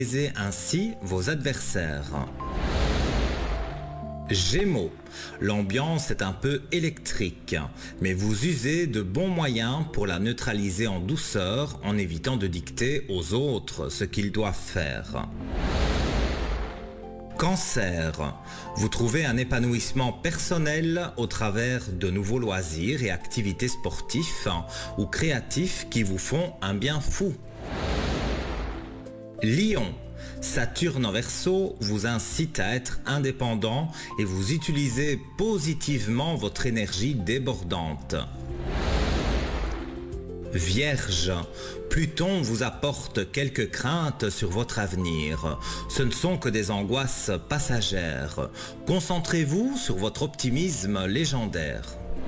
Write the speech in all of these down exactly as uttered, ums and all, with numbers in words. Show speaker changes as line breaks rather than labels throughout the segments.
Aisez ainsi vos adversaires. Gémeaux, l'ambiance est un peu électrique, mais vous usez de bons moyens pour la neutraliser en douceur en évitant de dicter aux autres ce qu'ils doivent faire. Cancer, vous trouvez un épanouissement personnel au travers de nouveaux loisirs et activités sportifs ou créatifs qui vous font un bien fou. Lion, Saturne en Verseau vous incite à être indépendant et vous utilisez positivement votre énergie débordante. Vierge, Pluton vous apporte quelques craintes sur votre avenir. Ce ne sont que des angoisses passagères. Concentrez-vous sur votre optimisme légendaire.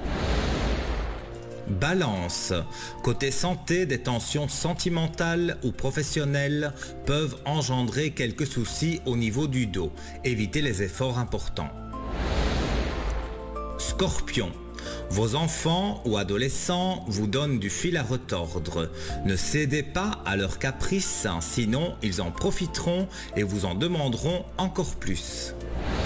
Balance, côté santé, des tensions sentimentales ou professionnelles peuvent engendrer quelques soucis au niveau du dos. Évitez les efforts importants. Scorpion, vos enfants ou adolescents vous donnent du fil à retordre. Ne cédez pas à leurs caprices, sinon ils en profiteront et vous en demanderont encore plus.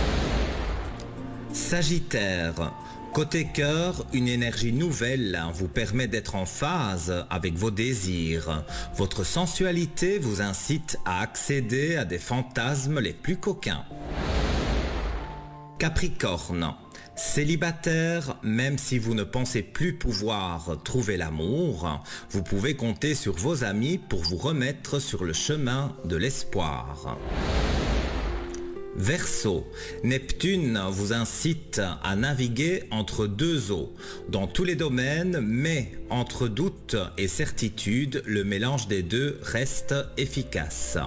Sagittaire, côté cœur, une énergie nouvelle vous permet d'être en phase avec vos désirs. Votre sensualité vous incite à accéder à des fantasmes les plus coquins. Capricorne, célibataire, même si vous ne pensez plus pouvoir trouver l'amour, vous pouvez compter sur vos amis pour vous remettre sur le chemin de l'espoir. Verseau, Neptune vous incite à naviguer entre deux eaux, dans tous les domaines, mais entre doute et certitude, le mélange des deux reste efficace.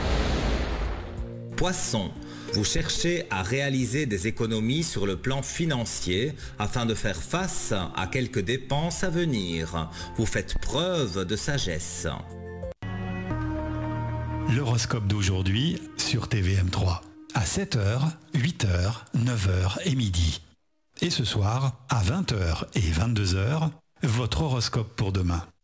Poisson, vous cherchez à réaliser des économies sur le plan financier afin de faire face à quelques dépenses à venir. Vous faites preuve de sagesse.
L'horoscope d'aujourd'hui sur T V M trois. À sept heures, huit heures, neuf heures et midi. Et ce soir, à vingt heures et vingt-deux heures, votre horoscope pour demain.